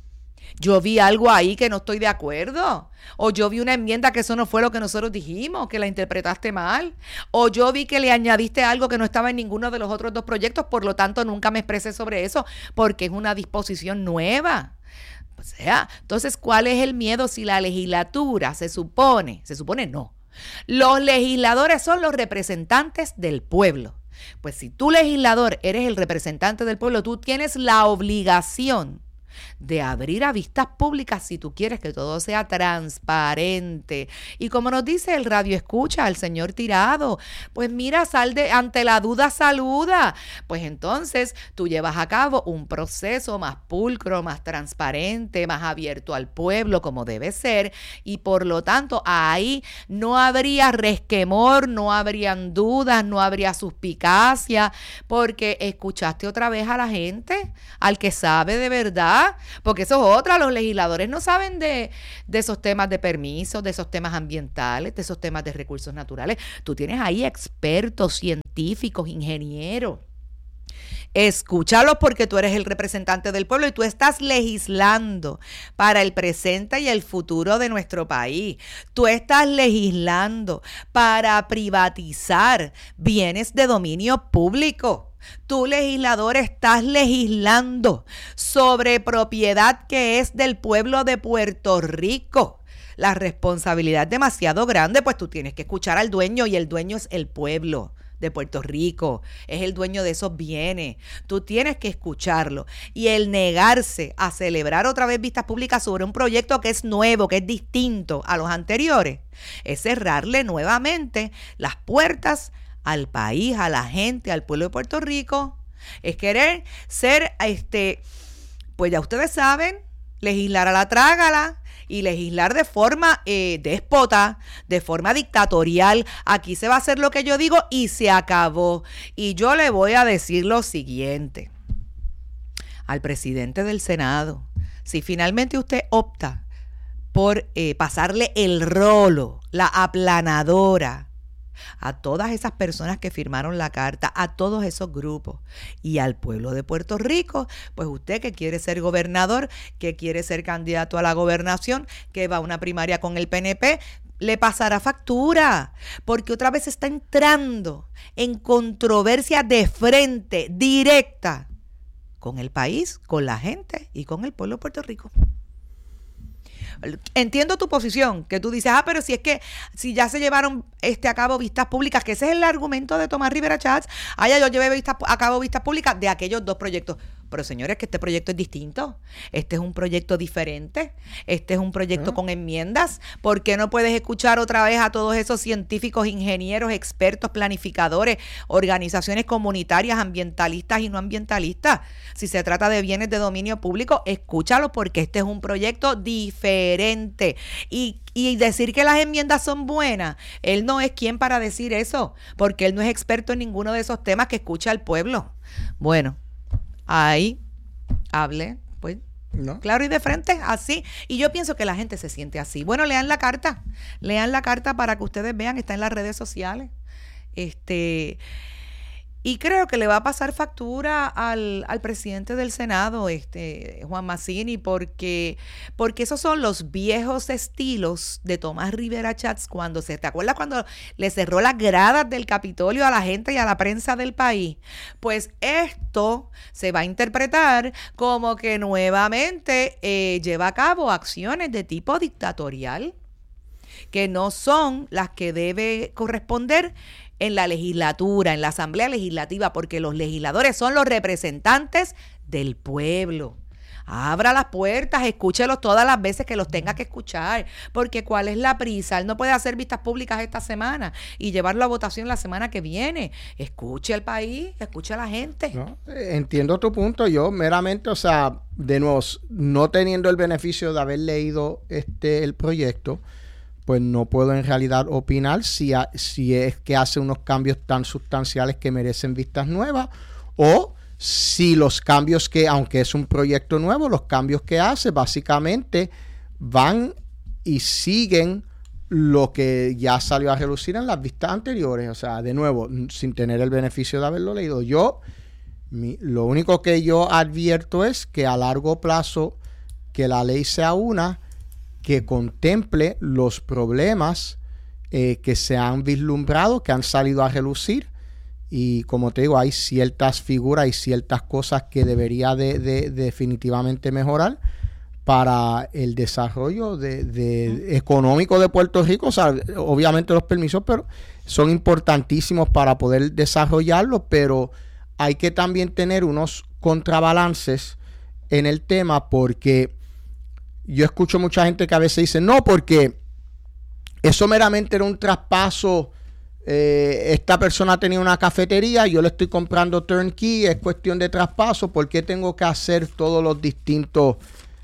Yo vi algo ahí que no estoy de acuerdo. O yo vi una enmienda que eso no fue lo que nosotros dijimos, que la interpretaste mal. O yo vi que le añadiste algo que no estaba en ninguno de los otros 2 proyectos, por lo tanto nunca me expresé sobre eso, porque es una disposición nueva. O sea, entonces, ¿cuál es el miedo si la legislatura se supone no? Los legisladores son los representantes del pueblo. Pues si tú, legislador, eres el representante del pueblo, tú tienes la obligación de abrir a vistas públicas si tú quieres que todo sea transparente. Y como nos dice el radio escucha, el señor Tirado, pues mira, ante la duda saluda. Pues entonces tú llevas a cabo un proceso más pulcro, más transparente, más abierto al pueblo como debe ser, y por lo tanto ahí no habría resquemor, no habrían dudas, no habría suspicacia, porque escuchaste otra vez a la gente, al que sabe de verdad. Porque eso es otra, los legisladores no saben de esos temas de permisos, de esos temas ambientales, de esos temas de recursos naturales. Tú tienes ahí expertos, científicos, ingenieros. Escúchalos porque tú eres el representante del pueblo y tú estás legislando para el presente y el futuro de nuestro país. Tú estás legislando para privatizar bienes de dominio público. Tú, legislador, estás legislando sobre propiedad que es del pueblo de Puerto Rico. La responsabilidad es demasiado grande, pues tú tienes que escuchar al dueño y el dueño es el pueblo de Puerto Rico, es el dueño de esos bienes. Tú tienes que escucharlo. Y el negarse a celebrar otra vez vistas públicas sobre un proyecto que es nuevo, que es distinto a los anteriores, es cerrarle nuevamente las puertas al país, a la gente, al pueblo de Puerto Rico. Es querer ser, pues ya ustedes saben, legislar a la trágala y legislar de forma déspota, de forma dictatorial. Aquí se va a hacer lo que yo digo y se acabó. Y yo le voy a decir lo siguiente al presidente del Senado: si finalmente usted opta por pasarle el rolo, la aplanadora, a todas esas personas que firmaron la carta, a todos esos grupos y al pueblo de Puerto Rico, pues usted que quiere ser gobernador, que quiere ser candidato a la gobernación, que va a una primaria con el PNP, le pasará factura, porque otra vez está entrando en controversia de frente, directa, con el país, con la gente y con el pueblo de Puerto Rico. Entiendo tu posición, que tú dices, pero si es que si ya se llevaron a cabo vistas públicas, que ese es el argumento de Tomás Rivera Chats, yo llevé a cabo vistas públicas de aquellos 2 proyectos. Pero señores, que este proyecto es distinto. Este es un proyecto diferente. Este es un proyecto con enmiendas. ¿Por qué no puedes escuchar otra vez a todos esos científicos, ingenieros, expertos, planificadores, organizaciones comunitarias, ambientalistas y no ambientalistas? Si se trata de bienes de dominio público, escúchalo porque este es un proyecto diferente. Y decir que las enmiendas son buenas, él no es quien para decir eso, porque él no es experto en ninguno de esos temas que escucha al pueblo. Bueno, ahí hablé, pues, ¿no? Claro y de frente, así. Y yo pienso que la gente se siente así. Bueno, lean la carta para que ustedes vean, está en las redes sociales. Y creo que le va a pasar factura al presidente del Senado, Juan Mazzini, porque esos son los viejos estilos de Tomás Rivera Chats ¿te acuerdas cuando le cerró las gradas del Capitolio a la gente y a la prensa del país? Pues esto se va a interpretar como que nuevamente lleva a cabo acciones de tipo dictatorial, que no son las que debe corresponder en la legislatura, en la Asamblea Legislativa, porque los legisladores son los representantes del pueblo. Abra las puertas, escúchelos todas las veces que los tenga que escuchar, porque ¿cuál es la prisa? Él no puede hacer vistas públicas esta semana y llevarlo a votación la semana que viene. Escuche al país, escuche a la gente. No, entiendo tu punto. Yo meramente, de nuevo, no teniendo el beneficio de haber leído el proyecto, pues no puedo en realidad opinar si es que hace unos cambios tan sustanciales que merecen vistas nuevas, o si los cambios que, aunque es un proyecto nuevo, los cambios que hace básicamente van y siguen lo que ya salió a relucir en las vistas anteriores. De nuevo, sin tener el beneficio de haberlo leído. Lo único que yo advierto es que a largo plazo que la ley sea una que contemple los problemas que se han vislumbrado, que han salido a relucir. Y como te digo, hay ciertas figuras y ciertas cosas que debería de definitivamente mejorar para el desarrollo económico de Puerto Rico. O sea, obviamente los permisos pero son importantísimos para poder desarrollarlo, pero hay que también tener unos contrabalances en el tema, porque yo escucho mucha gente que a veces dice, no, porque eso meramente era un traspaso. Esta persona tenía una cafetería, yo le estoy comprando turnkey, es cuestión de traspaso, ¿por qué tengo que hacer todos los distintos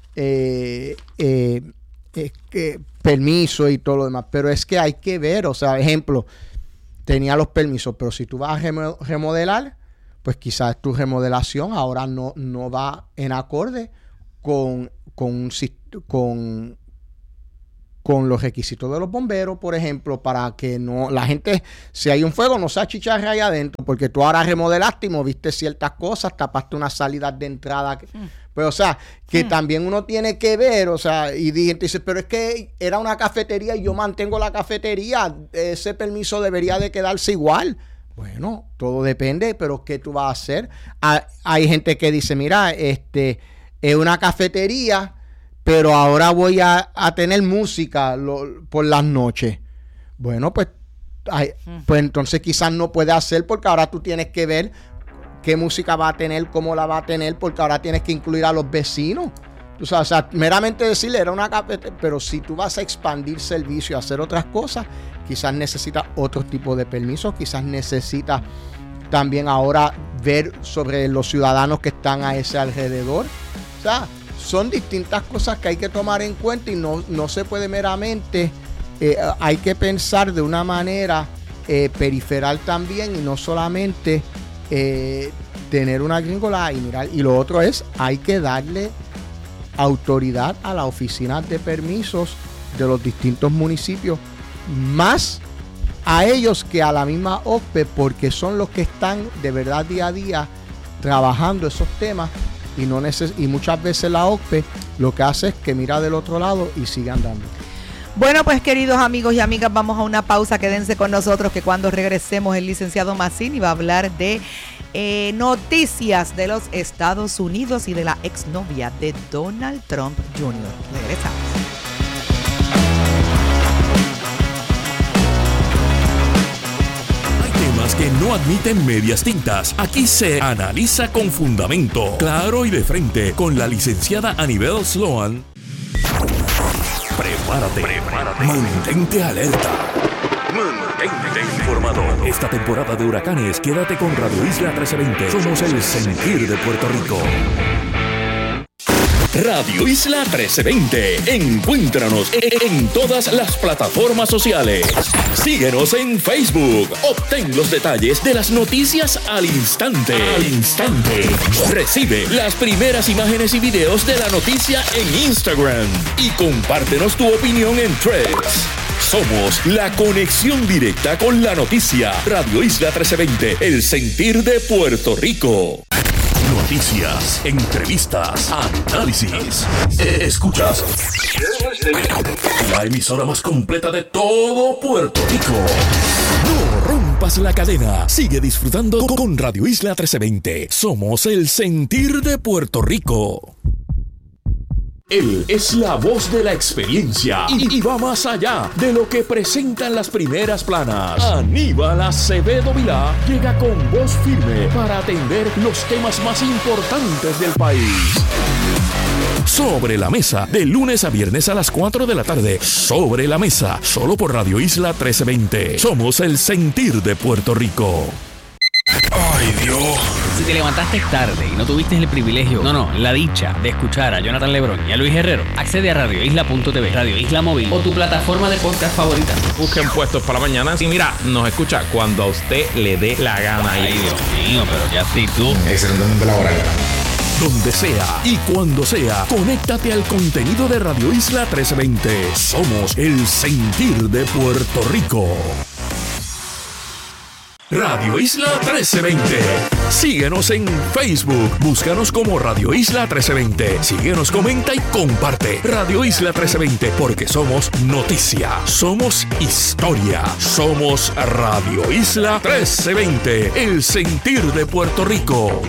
permisos y todo lo demás? Pero es que hay que ver, o sea, ejemplo, tenía los permisos, pero si tú vas a remodelar, pues quizás tu remodelación ahora no va en acorde con los requisitos de los bomberos, por ejemplo, para que no la gente, si hay un fuego, no se achicharre ahí adentro, porque tú ahora remodelaste y moviste ciertas cosas, tapaste unas salidas de entrada. Pues, o sea, que también uno tiene que ver, o sea, y gente dice, pero es que era una cafetería y yo mantengo la cafetería, ese permiso debería de quedarse igual. Bueno, todo depende, pero ¿qué tú vas a hacer? Hay gente que dice, mira, es una cafetería, pero ahora voy a tener música por las noches. Bueno, pues entonces quizás no puede hacer, porque ahora tú tienes que ver qué música va a tener, cómo la va a tener, porque ahora tienes que incluir a los vecinos. O sea, meramente decirle era una cafetería, pero si tú vas a expandir servicio y hacer otras cosas, quizás necesitas otro tipo de permisos, quizás necesitas también ahora ver sobre los ciudadanos que están a ese alrededor. O sea, son distintas cosas que hay que tomar en cuenta y no se puede meramente, hay que pensar de una manera periferal también y no solamente tener una gringola y mirar. Y lo otro es, hay que darle autoridad a la oficina de permisos de los distintos municipios, más a ellos que a la misma OCPE, porque son los que están de verdad día a día trabajando esos temas. Y muchas veces la OCPE lo que hace es que mira del otro lado y sigue andando. Bueno, pues queridos amigos y amigas, vamos a una pausa. Quédense con nosotros, que cuando regresemos el licenciado Mazzini va a hablar de noticias de los Estados Unidos y de la exnovia de Donald Trump Jr. Regresamos. Que no admiten medias tintas. Aquí se analiza con fundamento, claro y de frente, con la licenciada Anibel Sloan. Prepárate. Mantente alerta. Mantente informado. Esta temporada de huracanes, quédate con Radio Isla 1320. Somos el sentir de Puerto Rico. Radio Isla 1320. Encuéntranos en todas las plataformas sociales. Síguenos en Facebook. Obtén los detalles de las noticias al instante. Recibe las primeras imágenes y videos de la noticia en Instagram. Y compártenos tu opinión en Threads. Somos la conexión directa con la noticia. Radio Isla 1320. El sentir de Puerto Rico. Noticias, entrevistas, análisis. Escuchas la emisora más completa de todo Puerto Rico. No rompas la cadena. Sigue disfrutando con Radio Isla 1320. Somos el sentir de Puerto Rico. Él es la voz de la experiencia y va más allá de lo que presentan las primeras planas. Aníbal Acevedo Vilá llega con voz firme para atender los temas más importantes del país. Sobre la Mesa, de lunes a viernes a las 4 de la tarde. Sobre la Mesa, solo por Radio Isla 1320. Somos el sentir de Puerto Rico. ¡Ay, Dios! Si te levantaste tarde y no tuviste el privilegio, la dicha de escuchar a Jonathan Lebrón y a Luis Herrero, accede a radioisla.tv, Radio Isla Móvil o tu plataforma de podcast favorita. Busquen Puestos para la Mañana y mira, nos escucha cuando a usted le dé la gana. Ay, Dios mío, pero qué actitud. Excelente laboral. Donde sea y cuando sea, conéctate al contenido de Radio Isla 1320. Somos el sentir de Puerto Rico. Radio Isla 1320. Síguenos en Facebook. Búscanos como Radio Isla 1320. Síguenos, comenta y comparte. Radio Isla 1320, porque somos noticia, somos historia, somos Radio Isla 1320. El sentir de Puerto Rico.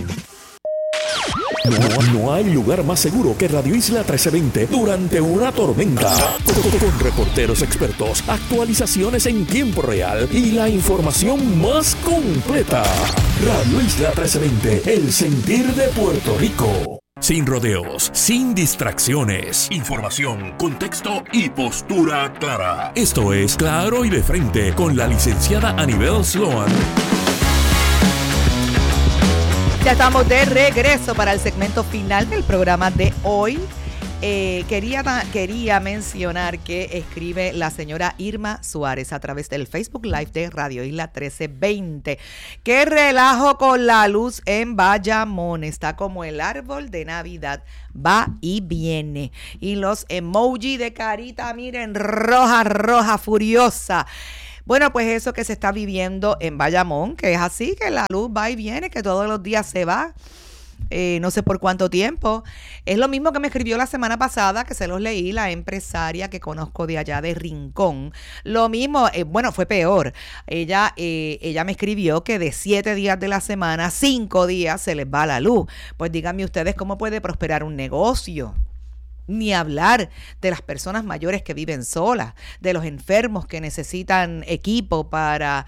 No hay lugar más seguro que Radio Isla 1320 durante una tormenta. Con reporteros expertos, actualizaciones en tiempo real y la información más completa. Radio Isla 1320, el sentir de Puerto Rico. Sin rodeos, sin distracciones. Información, contexto y postura clara. Esto es Claro y de Frente con la licenciada Anibel Sloan. Ya estamos de regreso para el segmento final del programa de hoy. Quería mencionar que escribe la señora Irma Suárez a través del Facebook Live de Radio Isla 1320. ¡Qué relajo con la luz en Bayamón! Está como el árbol de Navidad, va y viene. Y los emojis de carita, miren, roja, furiosa. Bueno, pues eso que se está viviendo en Bayamón, que es así, que la luz va y viene, que todos los días se va, no sé por cuánto tiempo. Es lo mismo que me escribió la semana pasada, que se los leí, la empresaria que conozco de allá de Rincón. Lo mismo, bueno, fue peor. Ella me escribió que de 7 días de la semana, 5 días se les va la luz. Pues díganme ustedes cómo puede prosperar un negocio. Ni hablar de las personas mayores que viven solas, de los enfermos que necesitan equipo para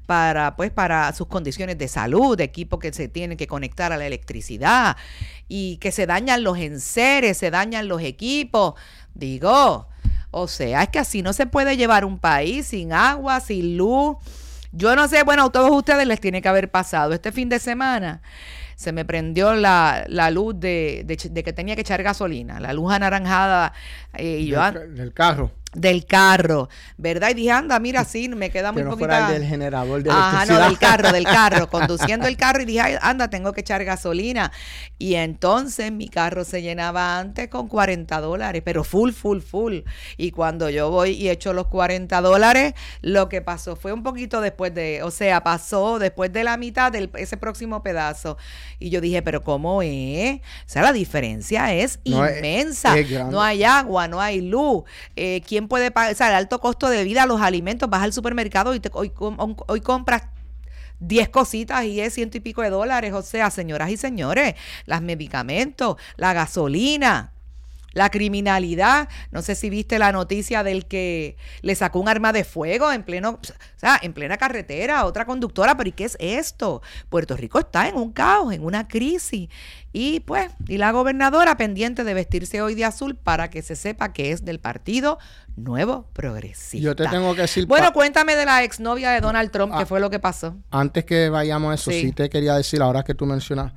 sus condiciones de salud, equipo que se tienen que conectar a la electricidad y que se dañan los enseres, se dañan los equipos. Digo, o sea, es que así no se puede llevar un país sin agua, sin luz. Yo no sé, bueno, a todos ustedes les tiene que haber pasado este fin de semana. Se me prendió la luz de que tenía que echar gasolina, la luz anaranjada del carro. Del carro, ¿verdad? Y dije, anda, mira, sí, me queda muy poquita. Fuera del generador de electricidad. No, del carro, conduciendo el carro y dije, ay, anda, tengo que echar gasolina. Y entonces mi carro se llenaba antes con $40, pero full. Y cuando yo voy y echo los $40, lo que pasó fue un poquito pasó después de la mitad de ese próximo pedazo. Y yo dije, pero ¿cómo es? O sea, la diferencia es inmensa. No hay agua, no hay luz. ¿Quién puede pagar? O sea, el alto costo de vida, los alimentos, vas al supermercado y hoy compras 10 cositas y es $100 y pico. O sea, señoras y señores, los medicamentos, la gasolina, la criminalidad. No sé si viste la noticia del que le sacó un arma de fuego en plena carretera a otra conductora. Pero ¿y qué es esto? Puerto Rico está en un caos, en una crisis. Y la gobernadora pendiente de vestirse hoy de azul para que se sepa que es del Partido Nuevo Progresista. Yo te tengo que decir... Bueno, cuéntame de la exnovia de Donald Trump, ¿qué fue lo que pasó? Antes que vayamos a eso, sí te quería decir, ahora que tú mencionas,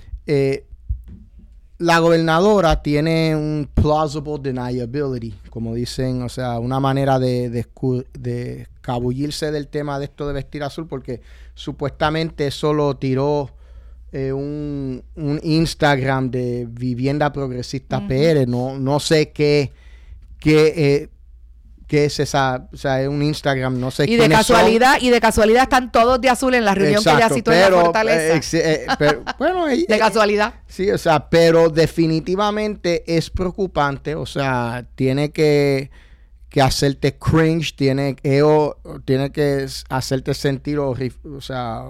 la gobernadora tiene un plausible deniability, como dicen, o sea, una manera de escabullirse del tema de esto de vestir azul, porque supuestamente eso lo tiró un Instagram de Vivienda Progresista PR, no sé qué es esa, o sea, es un Instagram, no sé quiénes son. Y de casualidad están todos de azul en la reunión. Exacto, que ella citó en la Fortaleza. Bueno, de casualidad. Sí, o sea, pero definitivamente es preocupante, o sea, tiene que hacerte cringe, tiene que hacerte sentir horrible, o sea,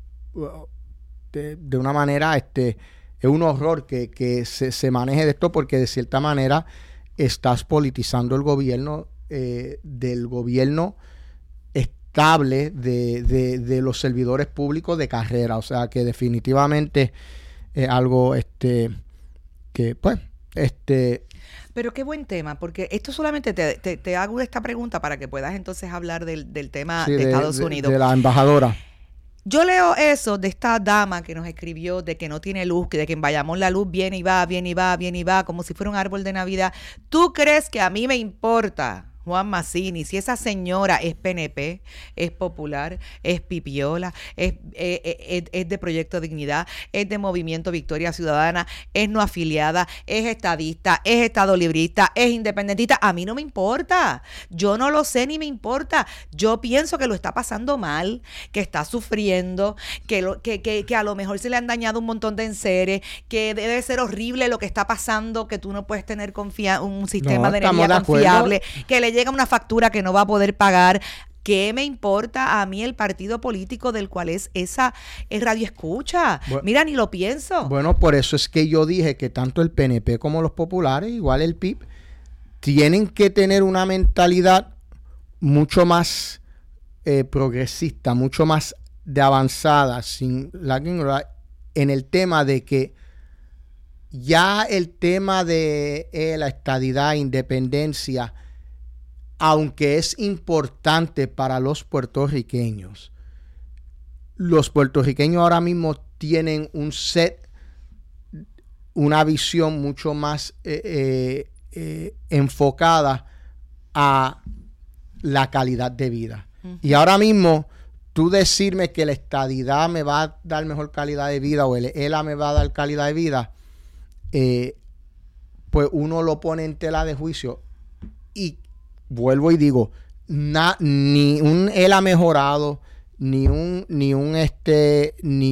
de una manera, es un horror que se maneje de esto, porque de cierta manera estás politizando el gobierno, del gobierno estable de los servidores públicos de carrera. O sea, que definitivamente es algo Pero qué buen tema, porque esto solamente te hago esta pregunta para que puedas entonces hablar del tema de Estados Unidos. De la embajadora. Yo leo eso de esta dama que nos escribió de que no tiene luz, de que en Bayamón la luz viene y va, como si fuera un árbol de Navidad. ¿Tú crees que a mí me importa Juan Mazzini, si esa señora es PNP, es popular, es pipiola, es de Proyecto Dignidad, es de Movimiento Victoria Ciudadana, es no afiliada, es estadista, es estadolibrista, es independentista, a mí no me importa. Yo no lo sé ni me importa. Yo pienso que lo está pasando mal, que está sufriendo, que a lo mejor se le han dañado un montón de enseres, que debe ser horrible lo que está pasando, que tú no puedes tener un sistema de energía confiable, que le llega una factura que no va a poder pagar. ¿Qué me importa a mí el partido político del cual es radio escucha? Bueno, mira, ni lo pienso. Bueno, por eso es que yo dije que tanto el PNP como los populares, igual el PIB, tienen que tener una mentalidad mucho más progresista, mucho más de avanzada, en el tema de que ya el tema de la estadidad, independencia, aunque es importante para los puertorriqueños ahora mismo tienen una visión mucho más enfocada a la calidad de vida. Uh-huh. Y ahora mismo, tú decirme que la estadidad me va a dar mejor calidad de vida o el ELA me va a dar calidad de vida, pues uno lo pone en tela de juicio. Y vuelvo y digo, ni un ELA mejorado, ni